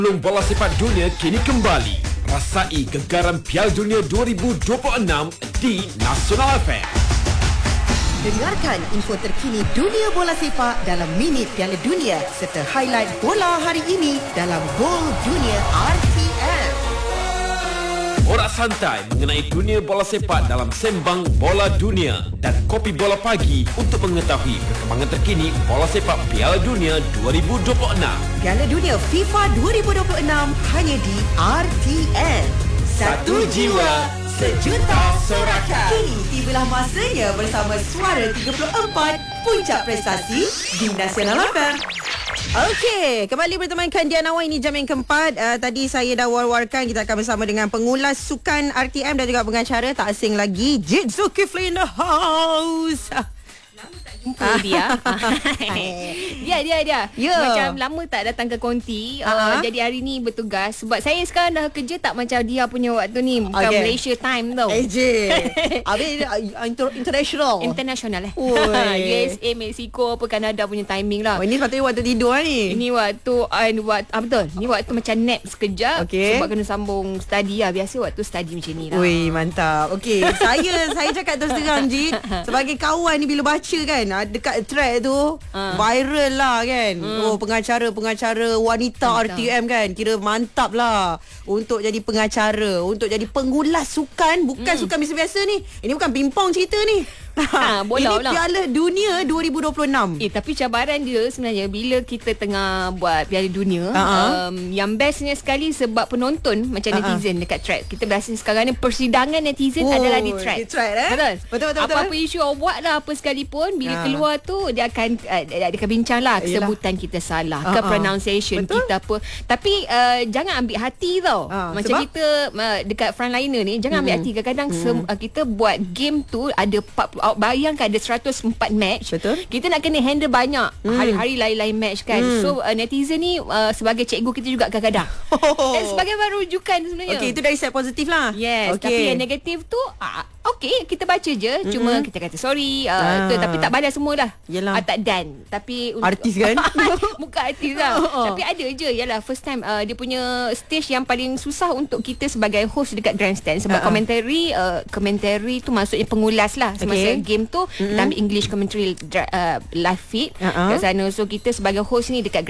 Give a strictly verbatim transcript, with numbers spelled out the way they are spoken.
Belum bola sepak dunia kini kembali. Rasai gegaran Piala Dunia dua ribu dua puluh enam di Nasional F M. Dengarkan info terkini dunia bola sepak dalam Minit Piala Dunia serta highlight bola hari ini dalam Gol Dunia R T M. Borak santai mengenai dunia bola sepak dalam Sembang Bola Dunia dan Kopi Bola Pagi untuk mengetahui perkembangan terkini bola sepak Piala Dunia dua ribu dua puluh enam. Piala Dunia FIFA dua ribu dua puluh enam hanya di R T M. Satu jiwa, sejuta sorakan. Kini tibalah masanya bersama Suara tiga puluh empat Puncak Prestasi di Nasional F M. Okey, kembali bertemankan Diana Wan, ini jam yang keempat. Uh, tadi saya dah war-warkan kita akan bersama dengan pengulas sukan R T M dan juga pengacara tak asing lagi, Jit Zulkifli in the house. Jumpa dia. dia dia dia. Yeah. Macam lama tak datang ke konti. Uh-huh. Uh, jadi hari ni bertugas sebab saya sekarang dah kerja tak macam dia punya waktu ni, bukan Okay. Malaysia time tau. A J. Habis uh, inter- international. International eh. Oi. U S A, Mexico apa Kanada punya timing lah. Oh, ini sepatutnya waktu tidur lah ni. Ini waktu uh, waktu ah, betul. Ni waktu macam nap sekejap Okey. sebab kena sambung study lah. Biasa waktu study macam ni lah. Ui, mantap. Okey, saya saya cakap terus terang, Jit, sebagai kawan ni bila baca kan, ah, dekat thread tu Ah. viral lah kan. Hmm. Oh, pengacara-pengacara wanita R Mantap. T M kan. Kira mantap lah untuk jadi pengacara, untuk jadi pengulas sukan, bukan Hmm. sukan biasa-biasa ni. Ini bukan pingpong cerita ni. Ha, bola Ini pula. Piala Dunia dua ribu dua puluh enam. Eh, tapi cabaran dia sebenarnya bila kita tengah buat Piala Dunia, Uh-huh. um, yang bestnya sekali sebab penonton macam Uh-huh. netizen dekat track. Kita biasa sekarang ni persidangan netizen Oh, adalah di track. di track, eh? Betul. Betul, betul, betul. Apa-apa isu awak buat lah apa sekalipun, bila Ah. keluar tu dia akan uh, dia akan bincang lah Yelah. sebutan kita salah, Uh-uh. ke pronunciation Betul. kita apa. Tapi uh, jangan ambil hati tau. Ah, Macam sebab? kita uh, dekat frontliner ni jangan ambil Hmm. hati. Kadang-kadang sem- uh, kita buat game tu ada empat puluh, awak bayangkan ada seratus empat match. Betul. Kita nak kena handle banyak Hmm. hari-hari lain-lain match kan. Hmm. So uh, netizen ni uh, sebagai cikgu kita juga kadang-kadang. Oh. Dan sebagai rujukan sebenarnya. Okey, itu dari side positif lah. Yes, Okey. okay. Tapi yang negatif tu uh, okey, kita baca je, mm-hmm. cuma kita kata sorry uh, Ah. tu, tapi tak balas semua lah. Yelah. Uh, tak done. Tapi Artis kan? bukan artis lah. Oh. Tapi ada je, yalah first time uh, dia punya stage yang paling susah untuk kita sebagai host dekat grandstand sebab Uh-uh. commentary uh, commentary tu maksudnya pengulas lah semasa Okey. game tu. Mm-hmm. Kita ambil English commentary uh, live feed Uh-uh. kat sana. So kita sebagai host ni dekat